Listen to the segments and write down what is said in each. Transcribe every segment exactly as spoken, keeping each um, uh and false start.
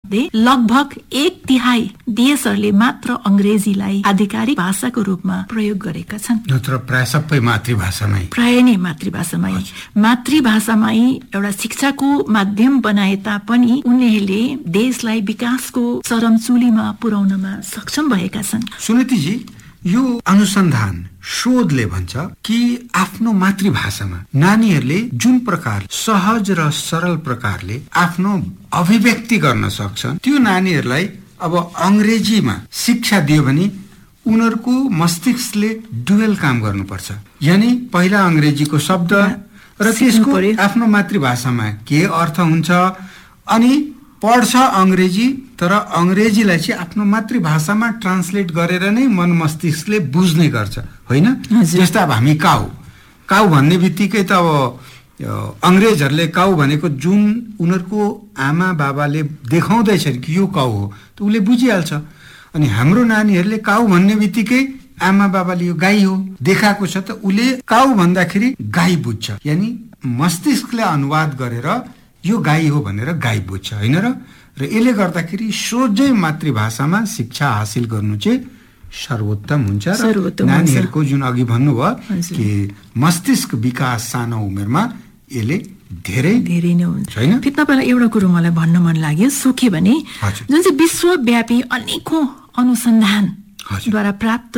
लगभग एक तिहाई देशहरूले मात्र अंग्रेजीलाई आधिकारिक भाषाको रूपमा प्रयोग गरेका छन्। नत्र प्राय सबै मातृभाषामै प्राय नै मातृभाषामै मातृभाषामै एउटा शिक्षाको माध्यम बनाए तापनि उनीहरूले देशलाई विकासको चरमचुलीमा पुर्याउनमा सक्षम भएका छन्। सुनीतिजी, यो अनुसन्धान शोधले भन्छ कि आफ्नो मातृभाषामा नानीहरूले जुन प्रकार सहज र सरल प्रकारले आफ्नो अभिव्यक्ति गर्न सक्छन्, त्यो नानीहरूलाई अब अंग्रेजीमा शिक्षा दियो भने उनीहरूको मस्तिष्कले डुअल काम गर्नुपर्छ। यानी पहिला अंग्रेजीको शब्द र त्यसको आफ्नो मातृभाषामा के अर्थ हुन्छ, अनि पढ्छ अंग्रेजी, तर अंग्रेजीलाई चाहिँ आफ्नो मातृभाषामा ट्रान्सलेट गरेर नै मन मस्तिष्कले बुझ्ने गर्छ, होइन? जस्तो अब हामी काउ काउ भन्ने बित्तिकै त अब अंग्रेजहरूले काउ भनेको जुन उनीहरूको आमा बाबाले देखाउँदैछन् कि यो काउ हो त उसले बुझिहाल्छ। अनि हाम्रो नानीहरूले काउ भन्ने बित्तिकै आमा बाबाले यो गाई हो देखाएको छ त उसले काउ भन्दाखेरि गाई बुझ्छ। यानी मस्तिष्कले अनुवाद गरेर यो गाई हो भनेर गाई बुझ्छ, होइन र? र यसले गर्दाखेरि सोझै मातृभाषामा शिक्षा हासिल गर्नु चाहिँ सर्वोत्तम हुन्छ र नानीहरूको जुन अघि भन्नुभयो कि मस्तिष्क विकास सानो उमेरमा यसले धेरै धेरै नै हुन्छ, हैन? फेरि तपाईलाई एउटा कुरो मलाई भन्न मन लाग्यो, सुके भने जुन चाहिँ विश्वव्यापी अनेकौं अनुसन्धानद्वारा प्राप्त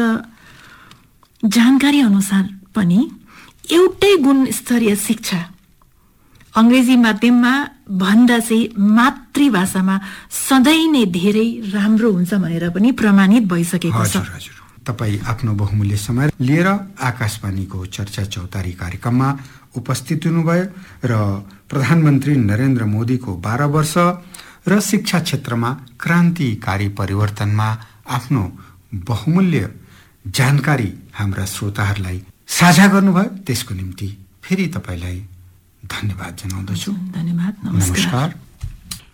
जानकारी अनुसार पनि एउटै गुणस्तरीय शिक्षा अंग्रेजी माध्यममा भन्दा चाहिँ मातृभाषामा सधैँ नै धेरै राम्रो हुन्छ भनेर पनि प्रमाणित भइसकेको छ। हजुर हजुर, तपाईँ आफ्नो बहुमूल्य समय लिएर आकाशवाणीको चर्चा चौतारी कार्यक्रममा उपस्थित हुनुभयो र प्रधानमन्त्री नरेन्द्र मोदीको बाह्र वर्ष र शिक्षा क्षेत्रमा क्रान्तिकारी परिवर्तनमा आफ्नो बहुमूल्य जानकारी हाम्रा श्रोताहरूलाई साझा गर्नुभयो, त्यसको निम्ति फेरि तपाईलाई धन्यवाद जनाउँदछु। धन्यवाद, नमस्कार।